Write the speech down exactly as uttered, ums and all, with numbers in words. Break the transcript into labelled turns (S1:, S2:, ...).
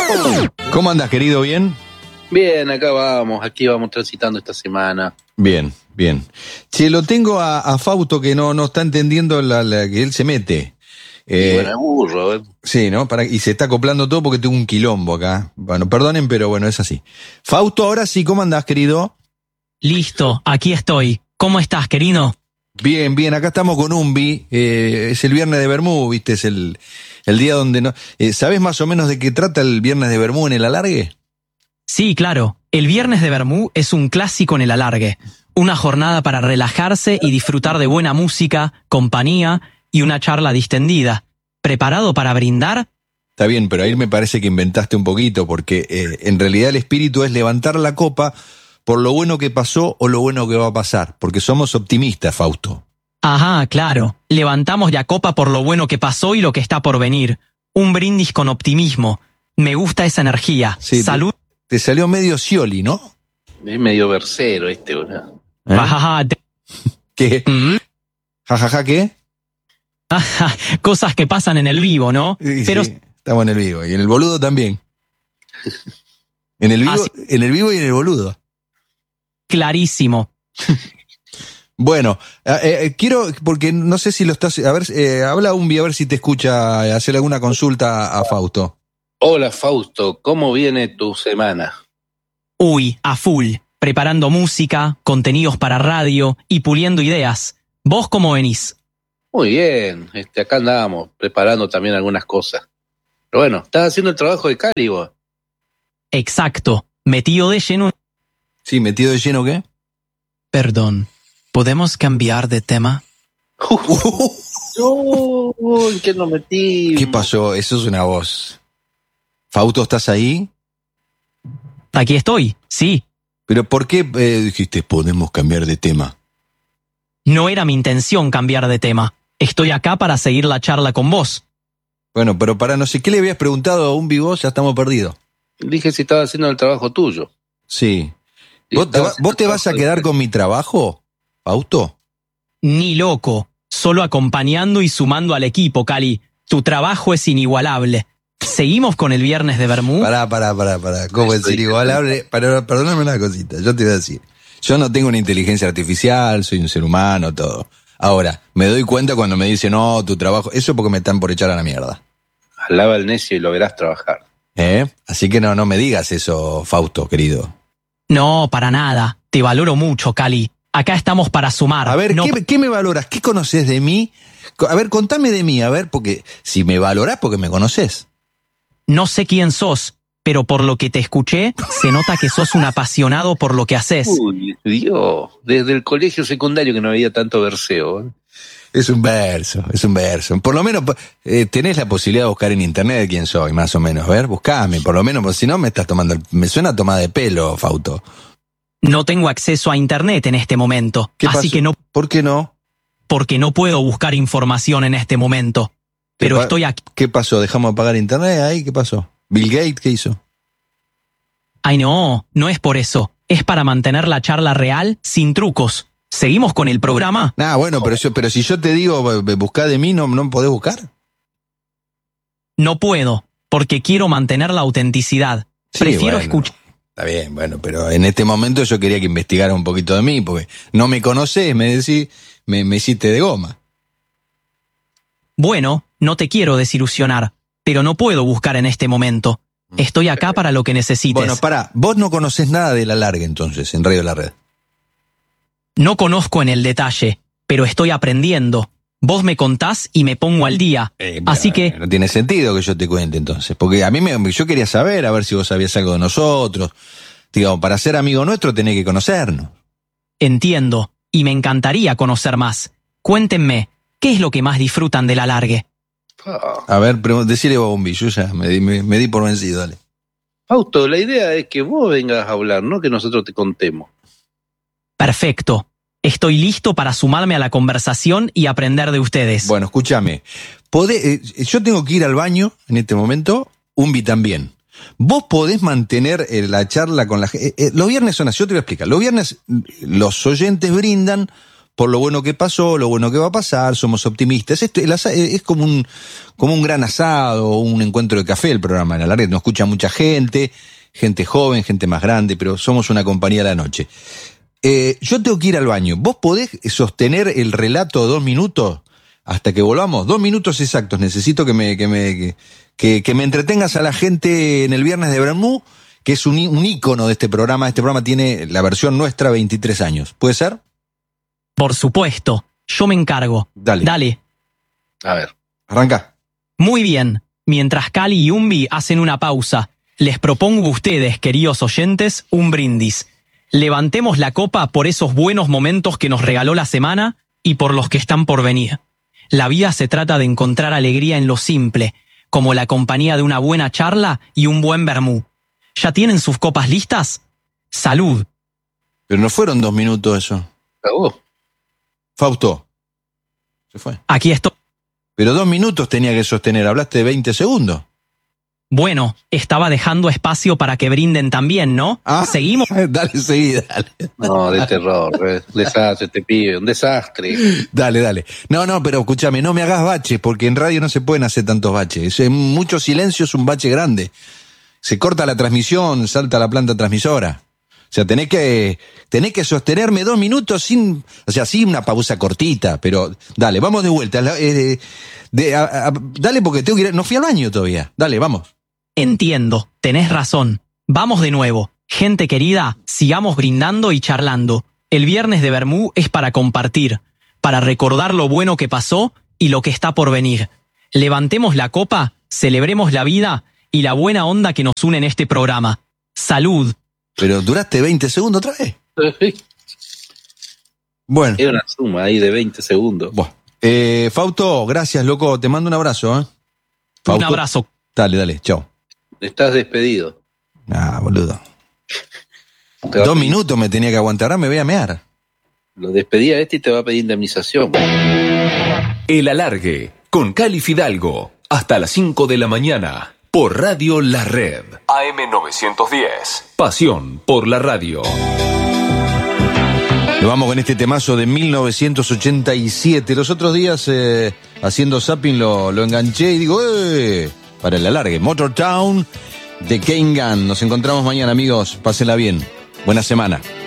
S1: ¿Cómo andas, querido? ¿Bien?
S2: Bien, acá vamos, aquí vamos transitando esta semana.
S1: Bien, bien. Che, lo tengo a, a Fausto que no, no está entendiendo la, la que él se mete. Eh,
S2: y bueno, es burro, ¿eh?
S1: Sí, ¿no? Para, y se está acoplando todo porque tengo un quilombo acá. Bueno, perdonen, pero bueno, es así. Fausto, ahora sí, ¿cómo andás, querido?
S3: Listo, aquí estoy. ¿Cómo estás, querido?
S1: Bien, bien, acá estamos con Umbi. Eh, es el viernes de Bermú, ¿viste? Es el, el día donde no... Eh, ¿Sabés más o menos de qué trata el viernes de Bermú en el alargue?
S3: Sí, claro. El viernes de Bermú es un clásico en el alargue. Una jornada para relajarse y disfrutar de buena música, compañía y una charla distendida. ¿Preparado para brindar?
S1: Está bien, pero ahí me parece que inventaste un poquito, porque eh, en realidad el espíritu es levantar la copa por lo bueno que pasó o lo bueno que va a pasar, porque somos optimistas, Fausto.
S3: Ajá, claro. Levantamos ya copa por lo bueno que pasó y lo que está por venir. Un brindis con optimismo. Me gusta esa energía.
S1: Sí,
S3: Salud.
S1: Te, te salió medio Scioli, ¿no?
S2: Es medio versero este, ¿verdad?
S1: ¿Eh?
S3: Ajá, te-
S1: ¿Qué?
S3: ¿Mm?
S1: ¿Jajaja qué?
S3: Ajá, cosas que pasan en el vivo, ¿no?
S1: Sí,
S3: Pero
S1: sí, estamos en el vivo. Y en el boludo también. En el vivo,
S3: Así-
S1: en el vivo y en el boludo.
S3: clarísimo.
S1: Bueno, eh, eh, quiero, porque no sé si lo estás, a ver, eh, habla Umbi, a ver si te escucha, eh, hacer alguna consulta a Fausto.
S2: Hola Fausto, ¿cómo viene tu semana?
S3: Uy, a full. Preparando música, contenidos para radio y puliendo ideas. ¿Vos cómo venís?
S2: Muy bien, este, acá andamos, preparando también algunas cosas. Pero bueno, estás haciendo el trabajo de Cali, vos.
S3: Exacto. Metido de lleno.
S1: Sí, metido de lleno, ¿qué?
S3: Perdón. ¿Podemos cambiar de tema?
S2: No, ¿en qué nos metí?
S1: ¿Qué pasó? Eso es una voz. Fausto, ¿estás ahí?
S3: Aquí estoy, sí.
S1: ¿Pero por qué eh, dijiste podemos cambiar de tema?
S3: No era mi intención cambiar de tema. Estoy acá para seguir la charla con vos.
S1: Bueno, pero para no sé qué le habías preguntado a Umbi vos, ya estamos perdidos.
S2: Dije si estaba haciendo el trabajo tuyo.
S1: Sí.
S2: Sí,
S1: ¿Vos te,
S2: estaba
S1: va-
S2: haciendo
S1: vos te
S2: el
S1: vas a
S2: trabajo
S1: quedar
S2: de-
S1: con mi trabajo, Fausto?
S3: Ni loco. Solo acompañando y sumando al equipo, Cali. Tu trabajo es inigualable. ¿Seguimos con el viernes de Bermú?
S1: Pará, pará, pará, pará. ¿Cómo
S2: Eso
S1: decir
S2: dije.
S1: igualable? Pero, perdóname una cosita, yo te voy a decir. Yo no tengo una inteligencia artificial, soy un ser humano, todo. Ahora, me doy cuenta cuando me dicen, no, tu trabajo, eso es porque me están por echar a la mierda.
S2: Alaba al necio y lo verás trabajar.
S1: ¿Eh? Así que no, no me digas eso, Fausto, querido.
S3: No, para nada. Te valoro mucho, Cali. Acá estamos para sumar.
S1: A ver,
S3: no
S1: ¿qué, ¿qué me valoras? ¿Qué conoces de mí? A ver, contame de mí, a ver, porque si me valorás, porque me conoces.
S3: No sé quién sos, pero por lo que te escuché, se nota que sos un apasionado por lo que haces.
S2: Uy, Dios, desde el colegio secundario que no había tanto verseo. ¿eh?
S1: Es un verso, es un verso. Por lo menos eh, tenés la posibilidad de buscar en internet quién soy, más o menos. A ver, buscame, por lo menos, porque si no me estás tomando, el- me suena tomada de pelo, Fausto.
S3: No tengo acceso a internet en este momento,
S1: ¿Qué
S3: así
S1: pasó?
S3: que no,
S1: ¿Por qué no?
S3: porque no puedo buscar información en este momento. Pero
S1: ¿Qué pa-
S3: estoy aquí.
S1: ¿Qué pasó? ¿Dejamos de pagar internet ahí? ¿Qué pasó? ¿Bill Gates qué hizo?
S3: Ay, no, no es por eso. Es para mantener la charla real sin trucos. ¿Seguimos con el programa?
S1: Nah, bueno, pero, yo, pero si yo te digo, b- buscá de mí, ¿no, no podés buscar?
S3: No puedo, porque quiero mantener la autenticidad.
S1: Sí,
S3: Prefiero
S1: bueno.
S3: escuchar.
S1: Está bien, bueno, pero en este momento yo quería que investigara un poquito de mí, porque no me conocés, me decís, me, me hiciste de goma.
S3: Bueno, no te quiero desilusionar, pero no puedo buscar en este momento. Estoy acá para lo que necesites.
S1: Bueno, pará, vos no conocés nada de la larga entonces, en Radio La Red.
S3: No conozco en el detalle, pero estoy aprendiendo. Vos me contás y me pongo al día.
S1: Eh,
S3: Así
S1: bueno,
S3: que,
S1: no tiene sentido que yo te cuente entonces, porque a mí me, yo quería saber, a ver si vos sabías algo de nosotros. Digamos, para ser amigo nuestro tenés que conocernos.
S3: entiendo, y me encantaría conocer más. Cuéntenme, ¿qué es lo que más disfrutan del alargue?
S2: Ah.
S1: A ver, pero decile vos, Bombi, yo ya me di, me, me di por vencido, dale.
S2: Fausto, la idea es que vos vengas a hablar, no que nosotros te contemos.
S3: Perfecto. Estoy listo para sumarme a la conversación y aprender de ustedes.
S1: Bueno, escúchame. Podés, eh, yo tengo que ir al baño en este momento, Umbi también. Vos podés mantener eh, la charla con la gente. Eh, eh, los viernes son así, yo te voy a explicar. Los viernes mm, los oyentes brindan por lo bueno que pasó, lo bueno que va a pasar, somos optimistas. Esto, el asa- es como un, como un gran asado, un encuentro de café el programa en Alargue. Nos escucha mucha gente, gente joven, gente más grande, pero somos una compañía a la noche. Eh, yo tengo que ir al baño. ¿Vos podés sostener el relato dos minutos hasta que volvamos? Dos minutos exactos. Necesito que me, que me, que, que, que me entretengas a la gente en el Viernes de Bermú, que es un, un ícono de este programa. Este programa tiene la versión nuestra veintitrés años. ¿Puede ser?
S3: Por supuesto, yo me encargo.
S1: Dale.
S3: Dale.
S2: A ver.
S1: Arranca.
S3: Muy bien. Mientras Cali y Umbi hacen una pausa, les propongo a ustedes, queridos oyentes, un brindis. Levantemos la copa por esos buenos momentos que nos regaló la semana y por los que están por venir. La vida se trata de encontrar alegría en lo simple, como la compañía de una buena charla y un buen vermú. ¿Ya tienen sus copas listas? ¡Salud!
S1: Pero no fueron dos minutos eso.
S2: Acabó.
S1: Fausto. Se fue.
S3: Aquí estoy.
S1: Pero dos minutos tenía que sostener. Hablaste de veinte segundos.
S3: Bueno, estaba dejando espacio para que brinden también, ¿no?
S1: Ah,
S3: ¿Seguimos?
S1: Dale, seguí, dale.
S2: No, de terror. eh. Desastre este pibe, un desastre.
S1: Dale, dale. No, no, pero escúchame, no me hagas baches, porque en radio no se pueden hacer tantos baches. Es- mucho silencio es un bache grande. Se corta la transmisión, salta la planta transmisora. O sea, tenés que, tenés que sostenerme dos minutos sin, o sea, sí una pausa cortita, pero dale, vamos de vuelta. La- eh, de- a- a- dale, porque tengo que ir, no fui al baño todavía. Dale, vamos.
S3: Entiendo, tenés razón. Vamos de nuevo. Gente querida, sigamos brindando y charlando. El Viernes de Bermú es para compartir, para recordar lo bueno que pasó y lo que está por venir. Levantemos la copa, celebremos la vida y la buena onda que nos une en este programa. ¡Salud!
S1: Pero duraste veinte segundos otra vez. Bueno,
S2: Era una suma ahí de veinte segundos.
S1: bueno. Eh, Fausto, gracias, loco. Te mando un abrazo, ¿eh?
S3: Un
S1: Fausto.
S3: abrazo.
S1: Dale, dale, chao.
S2: Estás despedido.
S1: Ah, boludo.
S2: Te va a
S1: Dos
S2: pedir-
S1: minutos me tenía que aguantar, ahora me voy a mear.
S2: Lo despedí a este y te va a pedir indemnización.
S4: El Alargue, con Cali Fidalgo, hasta las cinco de la mañana, por Radio La Red. A M novecientos diez. Pasión por la radio.
S1: Nos vamos con este temazo de mil novecientos ochenta y siete. Los otros días, eh, haciendo zapping, lo, lo enganché y digo, ¡eh! Para el alargue. Motortown de Kane Gunn. Nos encontramos mañana, amigos. Pásenla bien. Buena semana.